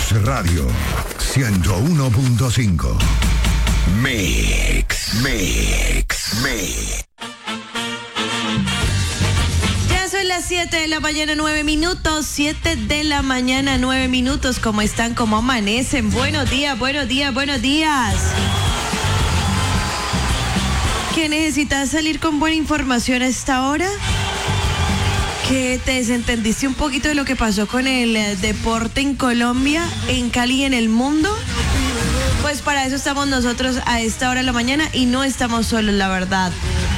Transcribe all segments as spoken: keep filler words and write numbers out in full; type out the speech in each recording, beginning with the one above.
Mix Radio ciento uno punto cinco. Mix, Mix, Mix. Ya son las siete de la mañana, nueve minutos. siete de la mañana, nueve minutos. ¿Cómo están? ¿Cómo amanecen? Buenos días, buenos días, buenos días. ¿Que necesitas salir con buena información a esta hora? ¿Que te desentendiste un poquito de lo que pasó con el eh, deporte en Colombia, en Cali y en el mundo? Pues para eso estamos nosotros a esta hora de la mañana y no estamos solos, la verdad.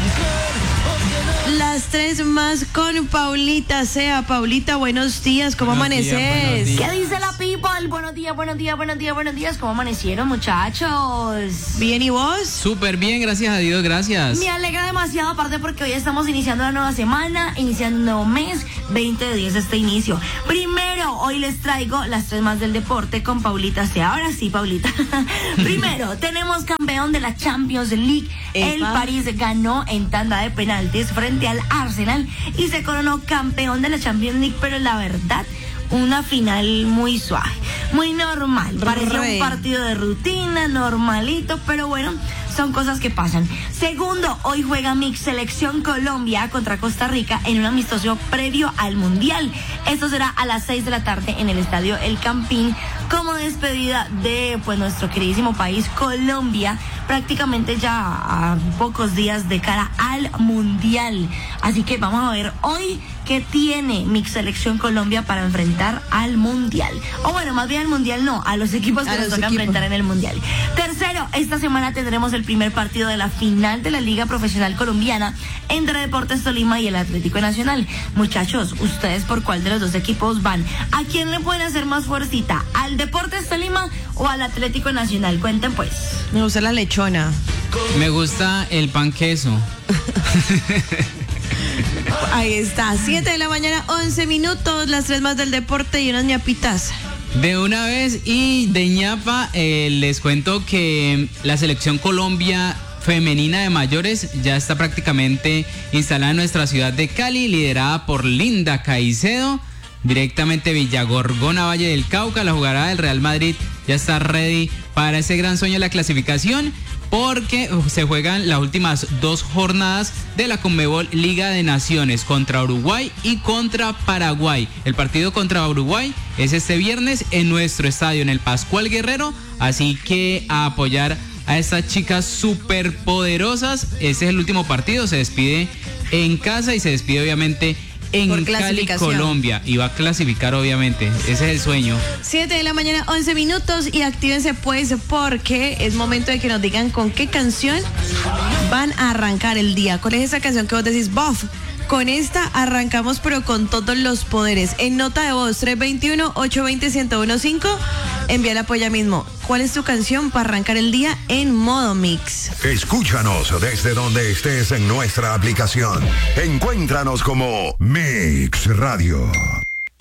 Las tres más con Paulita Sea. Paulita, buenos días, ¿cómo buenos amaneces? Días, buenos días. ¿Qué dice la people? Buenos días, buenos días, buenos días, buenos días. ¿Cómo amanecieron, muchachos? Bien, ¿y vos? Súper bien, gracias a Dios, gracias. Me alegra demasiado, aparte porque hoy estamos iniciando la nueva semana, iniciando un nuevo mes, veinte de diez este inicio. Primero, hoy les traigo las tres más del deporte con Paulita Sea. Ahora sí, Paulita. Primero, tenemos campeón de la Champions League. Epa. El París ganó en tanda de penaltis frente al Arsenal y se coronó campeón de la Champions League, pero la verdad, una final muy suave, muy normal. Parecía Re. un partido de rutina, normalito, pero bueno, son cosas que pasan. Segundo, hoy juega Mix Selección Colombia contra Costa Rica en un amistoso previo al Mundial. Esto será a las seis de la tarde en el estadio El Campín, como despedida de pues nuestro queridísimo país Colombia, prácticamente ya a pocos días de cara al Mundial. Así que vamos a ver hoy qué tiene Mix Selección Colombia para enfrentar al Mundial. O bueno, más bien al Mundial no, a los equipos que A nos los toca equipos. enfrentar en el Mundial. Tercero, esta semana tendremos el primer partido de la final de la Liga Profesional Colombiana entre Deportes Tolima y el Atlético Nacional. Muchachos, ¿ustedes por cuál de los dos equipos van? ¿A quién le pueden hacer más fuercita? ¿Al Deportes Tolima o al Atlético Nacional? Cuenten pues. Me gusta la lechona. Me gusta el pan queso. Ahí está, siete de la mañana, once minutos. Las tres más del deporte y unas ñapitas. De una vez, y de ñapa, eh, les cuento que la selección Colombia femenina de mayores ya está prácticamente instalada en nuestra ciudad de Cali, liderada por Linda Caicedo. Directamente Villagorgona, Valle del Cauca. La jugadora del Real Madrid ya está ready para ese gran sueño de la clasificación, porque uh, se juegan las últimas dos jornadas de la Conmebol Liga de Naciones contra Uruguay y contra Paraguay. El partido contra Uruguay es este viernes en nuestro estadio, en el Pascual Guerrero, así que a apoyar a estas chicas súper poderosas. Ese es el último partido, se despide en casa y se despide obviamente en Por Cali, clasificación. Colombia, y va a clasificar obviamente, ese es el sueño. siete de la mañana, once minutos, y actívense pues porque es momento de que nos digan con qué canción van a arrancar el día. ¿Cuál es esa canción que vos decís, bof? Con esta arrancamos pero con todos los poderes. En nota de voz tres dos uno, ocho dos cero, uno uno cinco, envía el apoyo mismo. ¿Cuál es tu canción para arrancar el día en modo mix? Escúchanos desde donde estés en nuestra aplicación. Encuéntranos como Mix Radio.